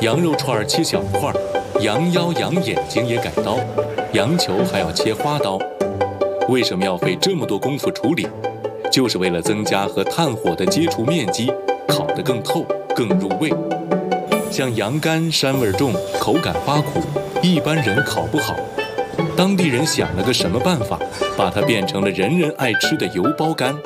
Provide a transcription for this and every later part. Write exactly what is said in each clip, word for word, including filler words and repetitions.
羊肉串切小块，羊腰、羊眼睛也改刀，羊球还要切花刀。为什么要费这么多功夫处理？就是为了增加和炭火的接触面积，烤得更透、更入味。像羊肝膻味重，口感发苦，一般人烤不好。当地人想了个什么办法，把它变成了人人爱吃的油包干。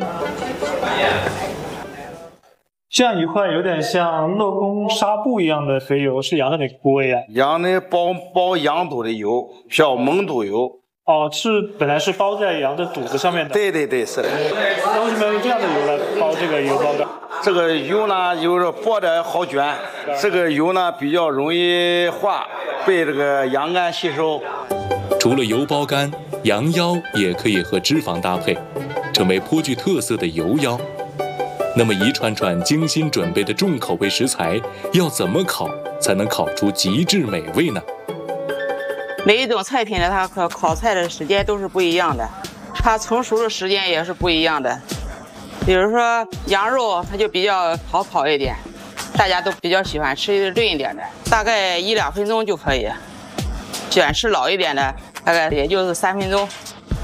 这样一块有点像镂空纱布一样的肥油，是羊的哪个部位啊？ 羊的包包羊肚的油叫蒙肚油。 哦，是本来是包在羊的肚子上面的。 对对对，是的。 那为什么要用这样的油来包这个油包干？ 这个油呢，就是薄的好卷，这个油呢比较容易化，被这个羊肝吸收。 除了油包干，羊腰也可以和脂肪搭配，成为颇具特色的油腰。那么一串串精心准备的重口味食材，要怎么烤才能烤出极致美味呢？ 每一种菜品呢，它可烤菜的时间都是不一样的，它成熟的时间也是不一样的。比如说羊肉，它就比较好烤一点，大家都比较喜欢吃嫩一点的，大概一两分钟就可以。喜欢吃老一点的，大概也就是三分钟。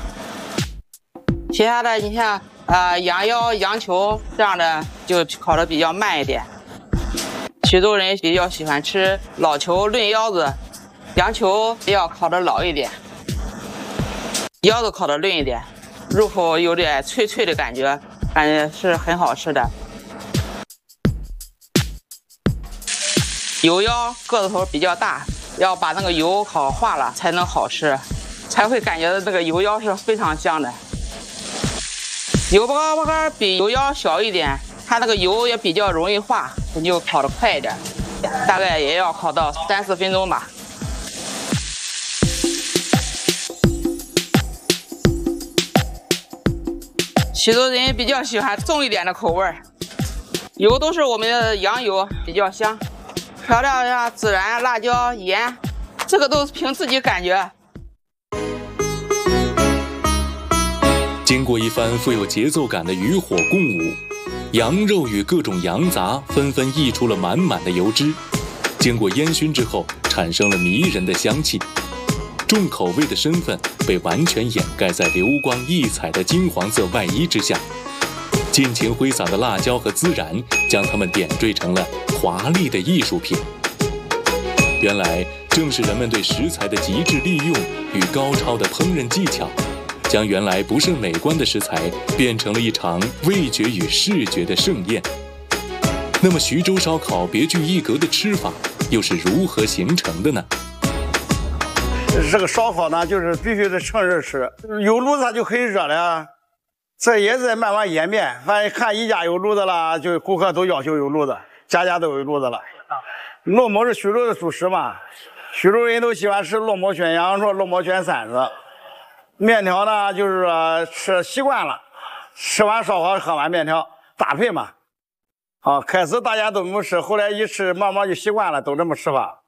其他的，你像啊、呃、羊腰、羊球这样的，就烤得比较慢一点。许多人比较喜欢吃老球、嫩腰子。羊球要烤得老一点，腰子烤得嫩一点，入口有点脆脆的感觉，感觉是很好吃的。油腰个子头比较大，要把那个油烤化了才能好吃，才会感觉到那个油腰是非常香的。油包干比油腰小一点，它那个油也比较容易化，你就烤得快一点，大概也要烤到三四分钟吧。许多人比较喜欢重一点的口味，油都是我们的羊油，比较香。调料像孜然、辣椒、盐，这个都是凭自己感觉。 经过一番富有节奏感的渔火共舞，羊肉与各种羊杂纷纷溢出了满满的油脂，经过烟熏之后，产生了迷人的香气。重口味的身份被完全掩盖在流光溢彩的金黄色外衣之下，尽情挥洒的辣椒和孜然将它们点缀成了华丽的艺术品。原来正是人们对食材的极致利用与高超的烹饪技巧，将原来不甚美观的食材变成了一场味觉与视觉的盛宴。那么徐州烧烤别具一格的吃法又是如何形成的呢？ 这个烧烤呢，就是必须得趁热吃，有炉子它就可以热了，这也在慢慢演变。反正看一家有炉子了，就顾客都要求有炉子，家家都有炉子了。烙馍是徐州的主食嘛，徐州人都喜欢吃烙馍卷羊肉、烙馍卷馓子。面条呢，就是说吃习惯了，吃完烧烤喝完面条搭配嘛。啊，开始大家都这么吃，后来一吃慢慢就习惯了，都这么吃法。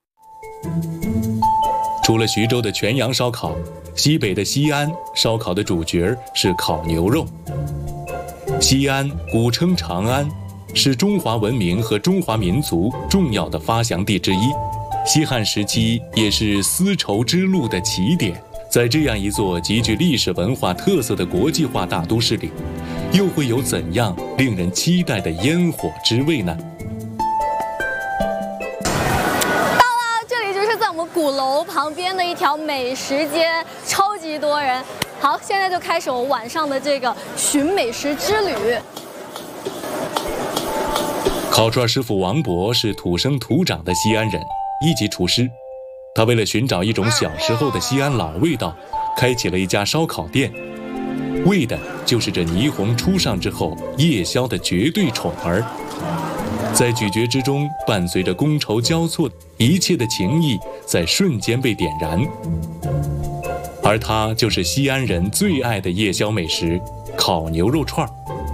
除了徐州的全羊烧烤，西北的西安烧烤的主角是烤牛肉。西安古称长安，是中华文明和中华民族重要的发祥地之一。西汉时期也是丝绸之路的起点。在这样一座极具历史文化特色的国际化大都市里，又会有怎样令人期待的烟火之味呢？ 鼓楼旁边的一条美食街，超级多人。好，现在就开始我晚上的这个寻美食之旅。 烤串师傅王博是土生土长的西安人，一级厨师。他为了寻找一种小时候的西安老味道，开启了一家烧烤店，为的就是这霓虹初上之后夜宵的绝对宠儿。在咀嚼之中，伴随着觥筹交错，一切的情谊在瞬间被点燃。而它就是西安人最爱的夜宵美食——烤牛肉串。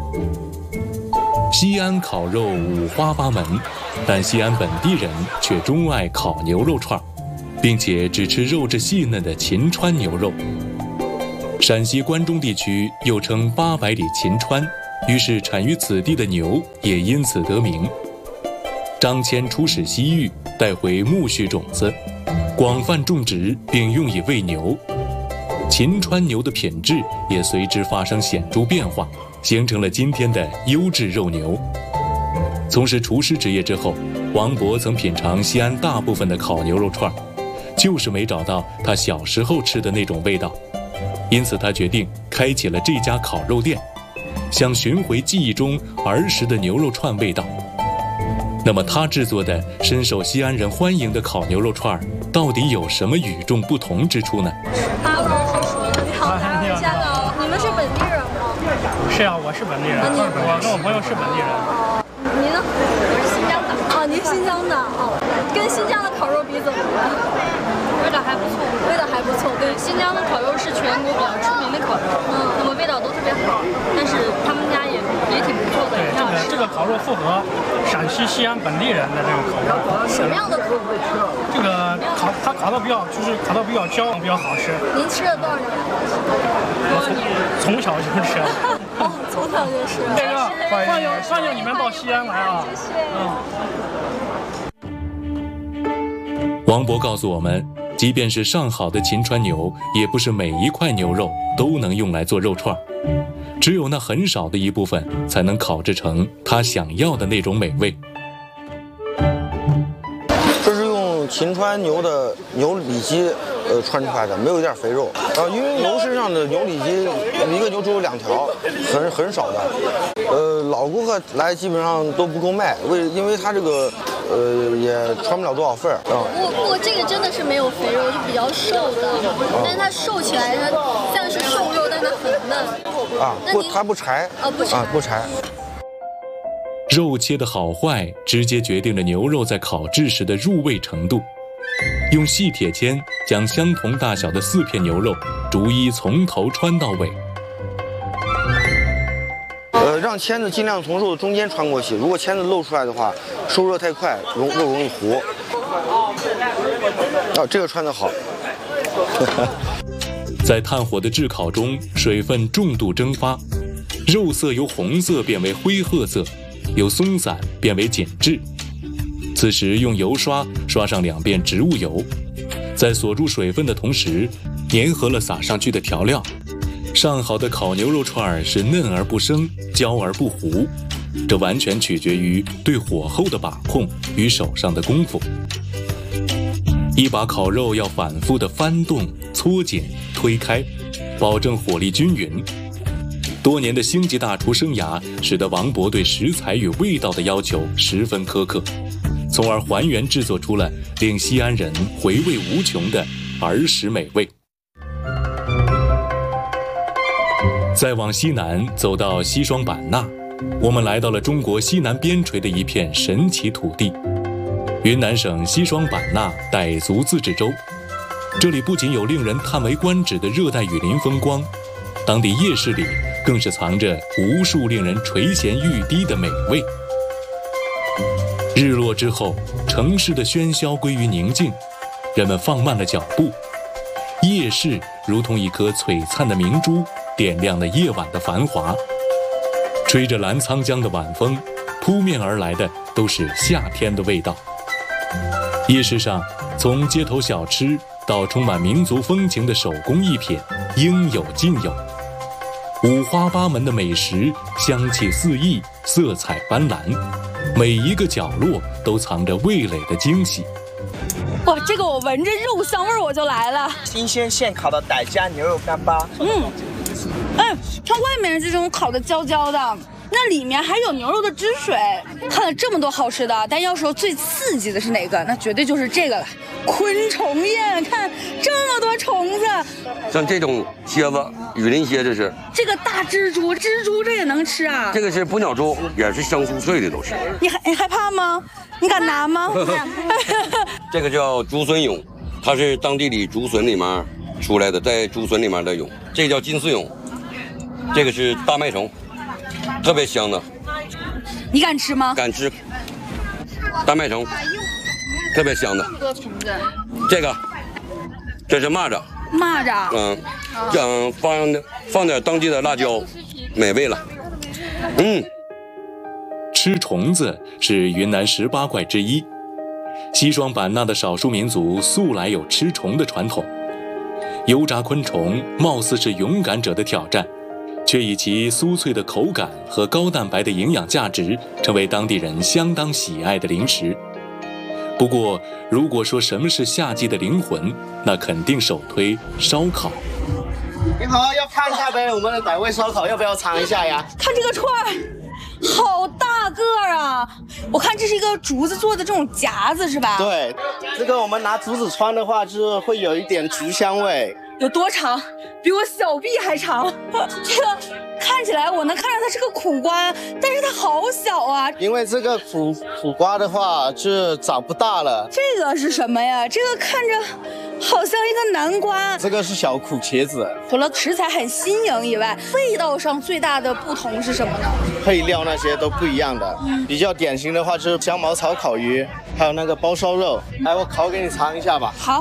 西安烤肉五花八门，但西安本地人却钟爱烤牛肉串，并且只吃肉质细嫩的秦川牛肉。陕西关中地区又称八百里秦川，于是产于此地的牛也因此得名。张骞出使西域， 带回苜蓿种子，广泛种植并用以喂牛。秦川牛的品质也随之发生显著变化，形成了今天的优质肉牛。从事厨师职业之后，王勃曾品尝西安大部分的烤牛肉串，就是没找到他小时候吃的那种味道，因此他决定开启了这家烤肉店，想寻回记忆中儿时的牛肉串味道。那么他制作的深受西安人欢迎的烤牛肉串到底有什么与众不同之处呢？ 哈喽，叔叔，你好，你好，你们是本地人吗？ 是啊，我是本地人，我跟我朋友是本地人。 你呢？我是新疆的。哦，您新疆的哦，跟新疆的烤肉比怎么样？ 味道还不错， 味道还不错。 对，新疆的烤肉是全国比较出名的烤肉，嗯，那么味道都特别好，但是他们家也也挺不错的。 对，这个这个烤肉符合陕西西安本地人的这种烤肉。 什么样的烤肉？ 这个烤它烤的比较就是烤的比较焦，比较好吃。 您吃了多少年？ 我从从小就吃。 哦，从小就吃。 这个欢迎欢迎你们到西安来啊！ 谢谢。 嗯。 王勃告诉我们，即便是上好的秦川牛，也不是每一块牛肉都能用来做肉串，只有那很少的一部分才能烤制成他想要的那种美味。 这是用秦川牛的牛里脊呃穿出来的，没有一点肥肉啊，因为牛身上的牛里脊一个牛只有两条，很很少的，呃，老顾客来基本上都不够卖，为因为它这个呃也穿不了多少份儿啊。 不过不过这个真的是没有肥肉，就比较瘦的，但是它瘦起来它像是瘦肉，但它很嫩啊，不它不柴啊不柴啊不柴。 肉切的好坏直接决定了牛肉在烤制时的入味程度。用细铁签将相同大小的四片牛肉逐一从头穿到尾。 呃，让签子尽量从肉的中间穿过去，如果签子露出来的话，受热太快，容肉容易糊。啊，这个穿得好。 在炭火的炙烤中，水分重度蒸发，肉色由红色变为灰褐色，由松散变为紧致。此时用油刷刷上两遍植物油，在锁住水分的同时，粘合了撒上去的调料。上好的烤牛肉串是嫩而不生，焦而不糊，这完全取决于对火候的把控与手上的功夫。一把烤肉要反复的翻动、搓紧、推开，保证火力均匀。多年的星级大厨生涯使得王勃对食材与味道的要求十分苛刻，从而还原制作出了令西安人回味无穷的儿时美味。再往西南走到西双版纳，我们来到了中国西南边陲的一片神奇土地——云南省西双版纳傣族自治州。这里不仅有令人叹为观止的热带雨林风光，当地夜市里更是藏着无数令人垂涎欲滴的美味。日落之后，城市的喧嚣归于宁静，人们放慢了脚步，夜市如同一颗璀璨的明珠，点亮了夜晚的繁华。吹着澜沧江的晚风，扑面而来的都是夏天的味道。夜市上，从街头小吃到充满民族风情的手工艺品，应有尽有。五花八门的美食，香气四溢，色彩斑斓，每一个角落都藏着味蕾的惊喜。 哇，这个我闻着肉香味儿我就来了。 新鲜现烤的傣家牛肉干巴。 嗯，哎，它外面这种烤的焦焦的，那里面还有牛肉的汁水。看了这么多好吃的，但要说最刺激的是哪个？那绝对就是这个了，昆虫宴。看这么多虫子， 像这种蝎子，雨林蝎这是。 这个大蜘蛛，蜘蛛这也能吃啊？ 这个是捕鸟蛛，也是香酥脆的，都是。 你害你害怕吗？你敢拿吗？ 这个叫竹笋蛹，它是当地里竹笋里面出来的，在竹笋里面的蛹。这个叫金丝蛹，这个是大麦虫，特别香的。 你敢吃吗？ 敢吃。大麦虫，特别香的。 这么多虫子。 这个，这是蚂蚱。 蚂蚱。 嗯，这样放放点当地的辣椒，美味了。嗯。 吃虫子是云南十八怪之一， 西双版纳的少数民族素来有吃虫的传统，油炸昆虫貌似是勇敢者的挑战，却以其酥脆的口感和高蛋白的营养价值，成为当地人相当喜爱的零食。不过，如果说什么是夏季的灵魂，那肯定首推烧烤。 你好，要看一下呗，我们的傣味烧烤要不要尝一下呀？ 看这个串儿，好大个儿啊！我看这是一个竹子做的这种夹子是吧？ 对，这个我们拿竹子穿的话，就是会有一点竹香味。 有多长？比我小臂还长。这个看起来我能看到它是个苦瓜，但是它好小啊。 因为这个苦苦瓜的话就长不大了。 这个是什么呀？这个看着好像一个南瓜。 这个是小苦茄子。 除了食材很新颖以外，味道上最大的不同是什么呢？ 配料那些都不一样的。嗯、比较典型的话就是香茅草烤鱼，还有那个包烧肉。来，我烤给你尝一下吧。 好。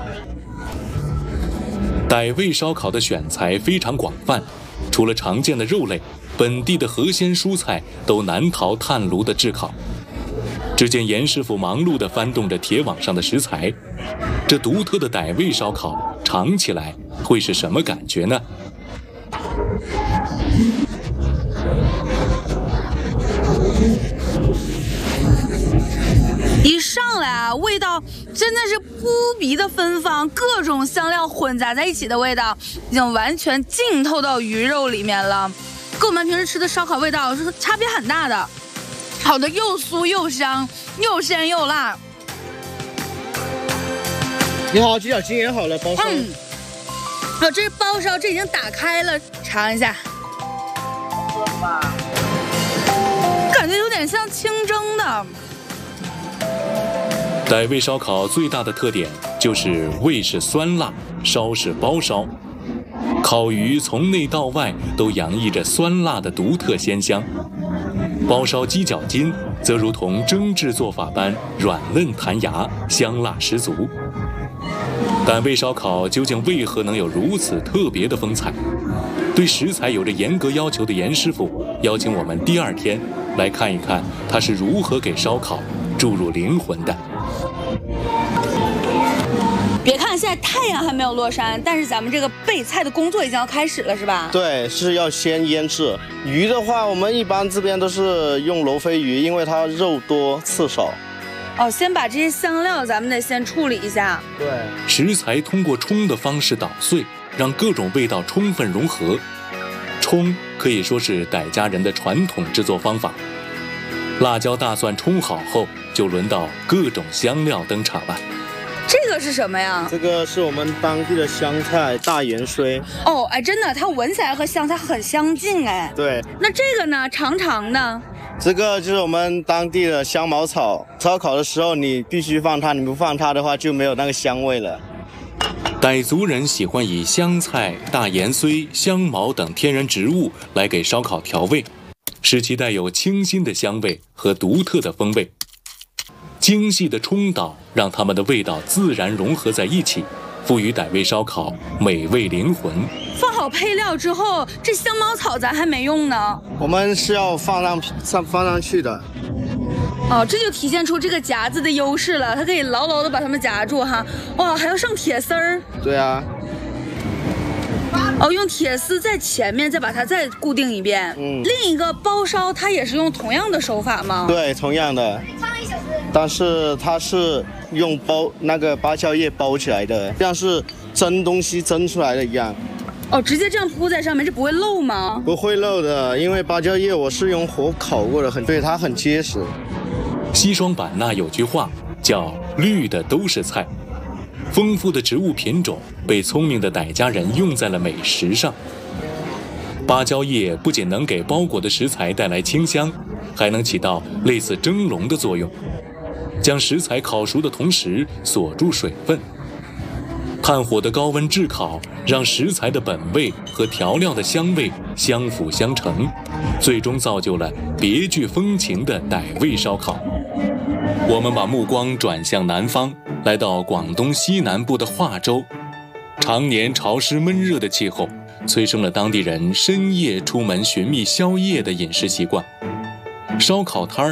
傣味烧烤的选材非常广泛，除了常见的肉类，本地的河鲜蔬菜都难逃炭炉的炙烤。只见严师傅忙碌地翻动着铁网上的食材，这独特的傣味烧烤尝起来会是什么感觉呢？ 一上来啊，味道真的是扑鼻的芬芳，各种香料混杂在一起的味道，已经完全浸透到鱼肉里面了，跟我们平时吃的烧烤味道是差别很大的，炒的又酥又香，又鲜又辣。 你好，鸡脚筋也好了，包烧。 嗯，哦，这是包烧，这已经打开了，尝一下。感觉有点像清蒸的。 傣味烧烤最大的特点就是味是酸辣，烧是包烧。烤鱼从内到外都洋溢着酸辣的独特鲜香，包烧鸡脚筋则如同蒸制做法般软嫩弹牙，香辣十足。傣味烧烤究竟为何能有如此特别的风采？对食材有着严格要求的严师傅邀请我们第二天来看一看他是如何给烧烤注入灵魂的。 别看现在太阳还没有落山，但是咱们这个备菜的工作已经要开始了，是吧？ 对，是要先腌制。鱼的话，我们一般这边都是用罗非鱼，因为它肉多刺少。 哦，先把这些香料咱们得先处理一下。 对， 食材通过冲的方式捣碎，让各种味道充分融合。冲可以说是傣家人的传统制作方法。辣椒大蒜冲好后，就轮到各种香料登场了。 这个是什么呀？ 这个是我们当地的香菜大元荽。 哦，哎，真的，它闻起来和香菜很相近，哎。 对。 那这个呢？长长的。 这个就是我们当地的香茅草，烧烤的时候你必须放它，你不放它的话就没有那个香味了。 傣族人喜欢以香菜、大盐荽、香茅等天然植物来给烧烤调味，使其带有清新的香味和独特的风味。精细的冲捣让它们的味道自然融合在一起，赋予傣味烧烤美味灵魂。 放好配料之后，这香茅草咱还没用呢。 我们是要放上上放上去的。 哦，这就体现出这个夹子的优势了，它可以牢牢的把它们夹住哈。哇，还要上铁丝儿。 对啊。 哦，用铁丝在前面再把它再固定一遍。嗯。另一个包烧它也是用同样的手法吗？ 对，同样的。但是它是用包那个芭蕉叶包起来的，像是蒸东西蒸出来的一样。 哦，直接这样铺在上面，这不会漏吗？ 不会漏的，因为芭蕉叶我是用火烤过的，很对，它很结实。 西双版纳有句话叫“绿的都是菜”，丰富的植物品种被聪明的傣家人用在了美食上。芭蕉叶不仅能给包裹的食材带来清香，还能起到类似蒸笼的作用，将食材烤熟的同时锁住水分。炭火的高温炙烤，让食材的本味和调料的香味相辅相成，最终造就了别具风情的傣味烧烤。我们把目光转向南方，来到广东西南部的化州。常年潮湿闷热的气候催生了当地人深夜出门寻觅宵夜的饮食习惯。烧烤摊儿